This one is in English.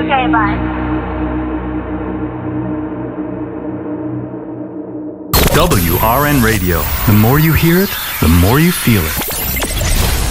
Okay, bye. WRN Radio. The more you hear it, the more you feel it.